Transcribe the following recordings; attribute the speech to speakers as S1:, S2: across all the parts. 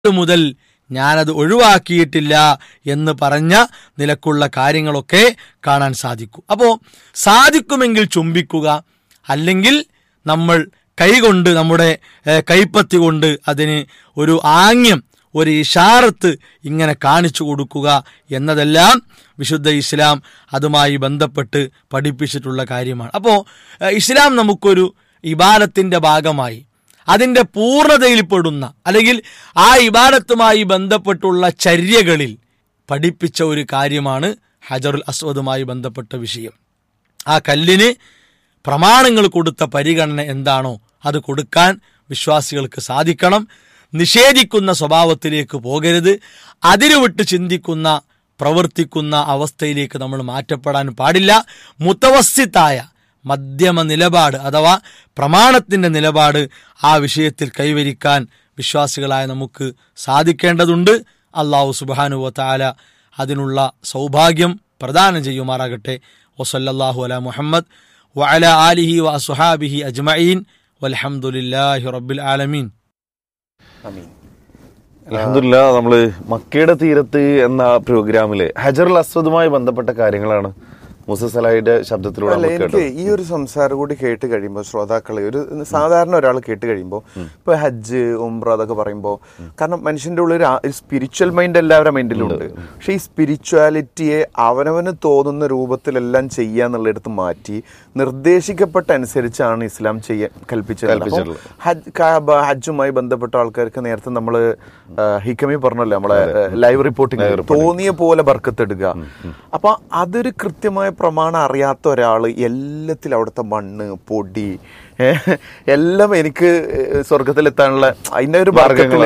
S1: മുതൽ ഞാനത് ഒഴിവാക്കിയിട്ടില്ല എന്ന് പറഞ്ഞ നിലക്കുള്ള കാര്യങ്ങളൊക്കെ കാണാൻ സാധിക്കും. അപ്പോൾ സാധിക്കുമെങ്കിൽ ചുംബിക്കുക, അല്ലെങ്കിൽ നമ്മൾ കൈകൊണ്ട്, നമ്മുടെ കൈപ്പത്തി കൊണ്ട് അതിന് ഒരു ആംഗ്യം, ഒരു ഇഷാറത്ത് ഇങ്ങനെ കാണിച്ചു കൊടുക്കുക എന്നതെല്ലാം വിശുദ്ധ ഇസ്ലാം അതുമായി ബന്ധപ്പെട്ട് പഠിപ്പിച്ചിട്ടുള്ള കാര്യമാണ്. അപ്പോൾ ഇസ്ലാം നമുക്കൊരു ഇബാദത്തിന്റെ ഭാഗമായി അതിൻ്റെ പൂർണ്ണതയിൽപ്പെടുന്ന, അല്ലെങ്കിൽ ആ ഇബാദത്തുമായി ബന്ധപ്പെട്ടുള്ള ചര്യകളിൽ പഠിപ്പിച്ച ഒരു കാര്യമാണ് ഹജറുൽ അസ്വദുമായി ബന്ധപ്പെട്ട വിഷയം. ആ കല്ലിന് പ്രമാണങ്ങൾ കൊടുത്ത പരിഗണന എന്താണോ അത് കൊടുക്കാൻ വിശ്വാസികൾക്ക് സാധിക്കണം. നിഷേധിക്കുന്ന സ്വഭാവത്തിലേക്ക് പോകരുത്. അതിരുവിട്ട് ചിന്തിക്കുന്ന, പ്രവർത്തിക്കുന്ന അവസ്ഥയിലേക്ക് നമ്മൾ മാറ്റപ്പെടാൻ പാടില്ല. മുതവസ്സിത്തായ മധ്യമ നിലപാട് അഥവാ പ്രമാണത്തിൻ്റെ നിലപാട് ആ വിഷയത്തിൽ കൈവരിക്കാൻ വിശ്വാസികളായ നമുക്ക് സാധിക്കേണ്ടതുണ്ട്. അല്ലാഹു സുബ്ഹാനഹു വ തആല അതിനുള്ള സൗഭാഗ്യം പ്രദാനം ചെയ്യുമാറാകട്ടെ. വസല്ലല്ലാഹു അലാ മുഹമ്മദ് വഅലാ ആലിഹി വഅസ്ഹാബിഹി അജ്മഈൻ വൽഹംദുലില്ലാഹി റബ്ബിൽ ആലമീൻ.
S2: അൽഹംദുലില്ലാഹ്. നമ്മള് മക്കയുടെ തീരത്ത് എന്ന പ്രോഗ്രാമില് ഹജറുൽ അസ്വദുമായി ബന്ധപ്പെട്ട കാര്യങ്ങളാണ് മൂസ സലാഹിയുടെ ശബ്ദത്തിലൂടെ.
S3: എനിക്ക് ഈ ഒരു സംസാരം കൂടി കേട്ട് കഴിയുമ്പോൾ, ശ്രോതാക്കളെ, ഒരു സാധാരണ ഒരാൾ കേട്ട് കഴിയുമ്പോൾ, ഇപ്പൊ ഹജ്ജ്, ഉംറ അതൊക്കെ പറയുമ്പോൾ, കാരണം മനുഷ്യന്റെ ഉള്ളിൽ ഒരു സ്പിരിച്വൽ മൈൻഡ് എല്ലാവരുടെ മൈൻഡിലും ഉണ്ട്. പക്ഷെ ഈ സ്പിരിച്വാലിറ്റിയെ അവനവന് തോന്നുന്ന രൂപത്തിലെല്ലാം ചെയ്യാന്നുള്ളിടത്ത് മാറ്റി നിർദ്ദേശിക്കപ്പെട്ട അനുസരിച്ചാണ് ഇസ്ലാം ചെയ്യാൻ കൽപ്പിച്ചത്. ഹജ്ജുമായി ബന്ധപ്പെട്ട ആൾക്കാർക്ക് നേരത്തെ നമ്മള് ഹിക്കമി പറഞ്ഞല്ലോ, നമ്മളെ ലൈവ് റിപ്പോർട്ടിങ് തോന്നിയ പോലെ ബർക്കത്തെടുക്കുക. അപ്പൊ അതൊരു കൃത്യമായ പ്രമാണം അറിയാത്ത ഒരാള് എല്ലാത്തിലും അവിടുത്തെ മണ്ണ്, പൊടി എല്ലാം എനിക്ക് സ്വർഗത്തിലെത്താനുള്ള അതിന്റെ ഒരു ബർക്കത്തിൽ.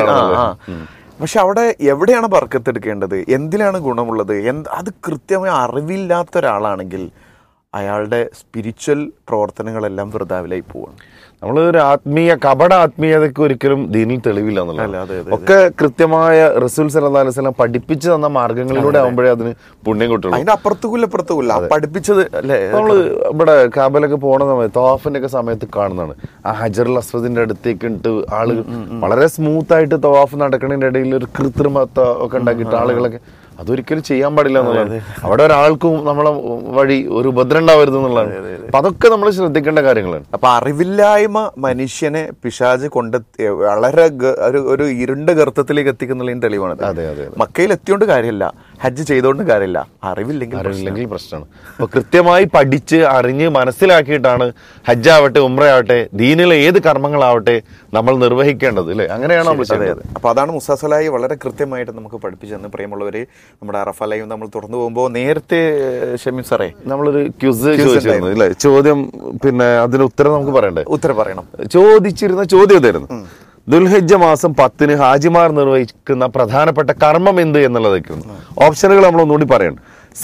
S3: പക്ഷെ അവിടെ എവിടെയാണ് ബർക്കത്തെടുക്കേണ്ടത്, എന്തിനാണ് ഗുണമുള്ളത്, അത് കൃത്യമായി അറിവില്ലാത്ത ഒരാളാണെങ്കിൽ അയാളുടെ സ്പിരിച്വൽ പ്രവർത്തനങ്ങളെല്ലാം വൃഥാവിലായി പോവാണ്.
S2: നമ്മളൊരു കപട ആത്മീയതയ്ക്ക് ഒരിക്കലും ദീനിൽ തെളിവില്ല എന്നുള്ളത്. ഒക്കെ കൃത്യമായ റസൂൽ സല്ലല്ലാഹു അലൈഹി വസല്ലം പഠിപ്പിച്ചു തന്ന മാർഗങ്ങളിലൂടെ ആവുമ്പോഴേ അതിന് പുണ്യം കിട്ടുള്ളൂ.
S3: അതിന്റെ അപ്പുറത്തുമില്ല പഠിപ്പിച്ചത് അല്ലേ.
S2: നമ്മള് ഇവിടെ കാബയിലൊക്കെ പോണ സമയത്ത്, തവാഫിന്റെ ഒക്കെ സമയത്ത് കാണുന്നതാണ്, ആ ഹജറുൽ അസ്വദിന്റെ അടുത്തേക്ക് ഇട്ട് ആളുകൾ വളരെ സ്മൂത്ത് ആയിട്ട് തവാഫ് നടക്കുന്നതിന്റെ ഇടയിൽ ഒരു കൃത്രിമത്വ ഒക്കെ ഉണ്ടാക്കിയിട്ട് ആളുകളൊക്കെ, അതൊരിക്കലും ചെയ്യാൻ പാടില്ല എന്നുള്ളതാണ്. അവിടെ ഒരാൾക്കും നമ്മളെ വഴി ഒരു ഉപദ്രവം ഉണ്ടാവരുത് എന്നുള്ളതാണ്. അപ്പൊ അതൊക്കെ നമ്മൾ ശ്രദ്ധിക്കേണ്ട കാര്യങ്ങളാണ്.
S3: അപ്പൊ അറിവില്ലായ്മ മനുഷ്യനെ പിശാച് വളരെ ഒരു ഇരുണ്ട ഗർത്തത്തിലേക്ക് എത്തിക്കുന്നതിന് തെളിവാണ്. മക്കയിൽ എത്തിയോണ്ട് കാര്യമില്ല, ഹജ്ജ് ചെയ്തോണ്ട് കാര്യമില്ല, അറിവില്ലെങ്കിൽ പ്രശ്നമാണ്.
S2: അപ്പൊ കൃത്യമായി പഠിച്ച് അറിഞ്ഞ് മനസ്സിലാക്കിയിട്ടാണ് ഹജ്ജാവട്ടെ ഉംറയാവട്ടെ ദീനിലെ ഏത് കർമ്മങ്ങളാവട്ടെ നമ്മൾ നിർവഹിക്കേണ്ടത്, അല്ലേ? അങ്ങനെയാണ് നമ്മൾ ചെയ്യുന്നത്.
S3: അപ്പൊ അതാണ് മൂസ സലാഹി വളരെ കൃത്യമായിട്ട് നമുക്ക് പഠിപ്പിച്ചെന്ന്. പ്രിയമുള്ളവര്, നമ്മുടെ അറഫ ലൈവ് നമ്മൾ തുറന്നു പോകുമ്പോൾ നേരത്തെ ഷമീം സാറേ നമ്മളൊരു ക്വിസ് ചോദിച്ചിരുന്നു, അല്ലേ? ചോദ്യം, പിന്നെ അതിന് ഉത്തരം നമുക്ക് പറയണ്ടേ? ഉത്തരം പറയണം. ചോദിച്ചിരുന്ന ചോദ്യം ഇതായിരുന്നു: ദുൽഹിജ്ജ മാസം 10 ഹാജിമാർ നിർവഹിക്കുന്ന പ്രധാനപ്പെട്ട കർമ്മം എന്ത് എന്നുള്ളതൊക്കെയാണ്. ഓപ്ഷനുകൾ നമ്മൾ ഒന്നുകൂടി പറയണം.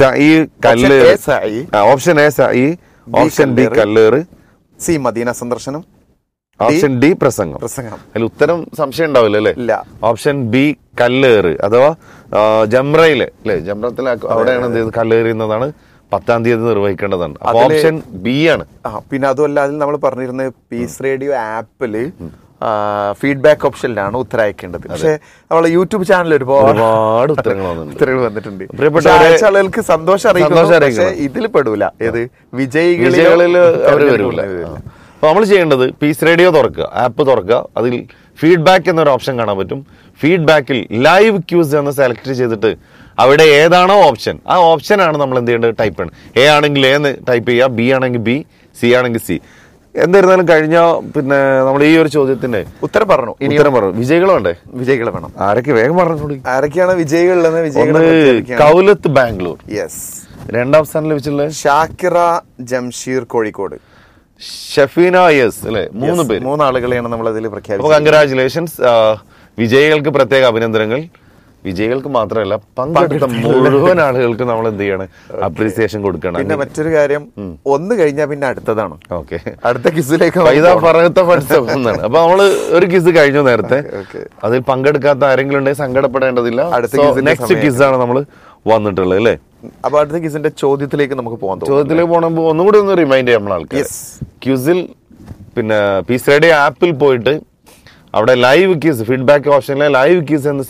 S3: ഓപ്ഷൻ എ സഈ, ഓപ്ഷൻ ബി കല്ലേറ്, സി മദീന സന്ദർശനം, ഓപ്ഷൻ ഡി പ്രസംഗം. അതിൽ ഉത്തരം സംശയം ഉണ്ടാവില്ല, അല്ലേ? ഇല്ല. ഓപ്ഷൻ ബി കല്ലേറ് അഥവാ ജംറയിലെ, അല്ലെ, ജംറത്തിൽ അവിടെയാണ് കല്ലേറുന്നതാണ് 10-ാം തീയതി നിർവഹിക്കേണ്ടതാണ്. ഓപ്ഷൻ ബി ആണ്. പിന്നെ അതുമല്ല, അതിൽ നമ്മൾ പറഞ്ഞിരുന്നത് പീസ് റേഡിയോ ആപ്പില് ഫീഡ്ബാക്ക് ഓപ്ഷനിലാണ് ഉത്തരം അയക്കേണ്ടത്. പക്ഷെ നമ്മളെ യൂട്യൂബ് ചാനലിൽ ഒരുപാട് ഉത്തരങ്ങൾ വന്നിട്ടുണ്ട്. പ്രിയപ്പെട്ട ആളുകൾക്ക് സന്തോഷം അറിയിക്കും, ഇതിൽ പെടൂല. ഏത് വിജയികളിൽ അവർ വരൂല.
S2: അപ്പോൾ നമ്മൾ ചെയ്യേണ്ടത് പീസ് റേഡിയോ തുറക്കുക, ആപ്പ് തുറക്കുക, അതിൽ ഫീഡ്ബാക്ക് എന്നൊരു ഓപ്ഷൻ കാണാൻ പറ്റും. ഫീഡ്ബാക്കിൽ ലൈവ് ക്യൂസ് എന്ന് സെലക്ട് ചെയ്തിട്ട് അവിടെ ഏതാണോ ഓപ്ഷൻ, ആ ഓപ്ഷനാണ് നമ്മൾ എന്ത് ചെയ്യേണ്ടത്, ടൈപ്പ് ചെയ്യണം. എ ആണെങ്കിൽ എ എന്ന് ടൈപ്പ് ചെയ്യുക, ബി ആണെങ്കിൽ ബി, സി ആണെങ്കിൽ സി. എന്തായിരുന്നാലും കഴിഞ്ഞ പിന്നെ നമ്മൾ ഈ ഒരു ചോദ്യത്തിന്റെ ഉത്തരം പറഞ്ഞു. വിജയികളുണ്ടേ, വിജയികൾ വേണം. ആരൊക്കെ വേഗം പറഞ്ഞോളൂ. ആരൊക്കെയാണ് വിജയികൾ? കൗലത്ത് ബാംഗ്ലൂർ, യെസ്. രണ്ടാം സ്ഥാനം ലഭിച്ചിട്ടുള്ള ഷാക്കിറ ജംഷീർ കോഴിക്കോട്, ഷഫീന യെസ്, അല്ലെ? 3 പേര്, 3 ആളുകളെയാണ് നമ്മൾ അതിൽ പ്രഖ്യാപിച്ചത്. കൺഗ്രാചുലേഷൻസ്. വിജയികൾക്ക് പ്രത്യേക അഭിനന്ദനങ്ങൾ. വിജയികൾക്ക് മാത്രമല്ല, പങ്കെടുത്ത മുഴുവൻ ആളുകൾക്ക് നമ്മൾ എന്ത് ചെയ്യണം, അപ്രീസിയേഷൻ കൊടുക്കണം. പിന്നെ മറ്റൊരു കാര്യം, ഒന്ന് കഴിഞ്ഞാൽ പിന്നെ അടുത്തതാണ്. ഓക്കെ, അടുത്ത കിസിലേക്ക് പഠിച്ചതാണ്. അപ്പൊ നമ്മള് ഒരു കിസ് കഴിഞ്ഞു നേരത്തെ, അതിൽ പങ്കെടുക്കാത്ത ആരെങ്കിലും ഉണ്ടെങ്കിൽ സങ്കടപ്പെടേണ്ടതില്ല. നെക്സ്റ്റ് കിസാണ് നമ്മൾ വന്നിട്ടുള്ളത്, അല്ലേ? അപ്പൊ അടുത്ത ക്വിസിന്റെ ചോദ്യത്തിലേക്ക് നമുക്ക് പോകാം. ചോദ്യത്തിലേക്ക് പോകണമ്പോൾ ഒന്നുകൂടി ഒന്ന് റിമൈൻഡ് ചെയ്യാം നമ്മൾ ആൾക്കാർ. ക്വിസിൽ പിന്നെ പീസ് റേഡിയോ ആപ്പിൽ പോയിട്ട് അവിടെ live quiz feedback ഓപ്ഷനിലെ live quiz എന്ന്